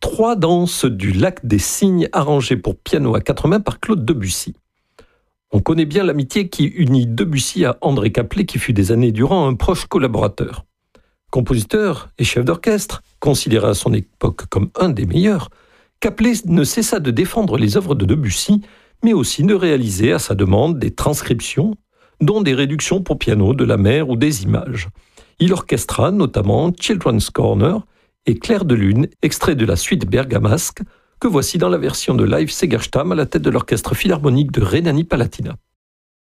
3 danses du Lac des Cygnes arrangées pour piano à 4 mains par Claude Debussy. On connaît bien l'amitié qui unit Debussy à André Caplet, qui fut des années durant un proche collaborateur. Compositeur et chef d'orchestre, considéré à son époque comme un des meilleurs, Caplet ne cessa de défendre les œuvres de Debussy, mais aussi de réaliser à sa demande des transcriptions, dont des réductions pour piano de la mer ou des images. Il orchestra notamment Children's Corner et Clair de Lune, extrait de la suite bergamasque, que voici dans la version de Live Segerstam à la tête de l'orchestre philharmonique de Rhénanie-Palatinat.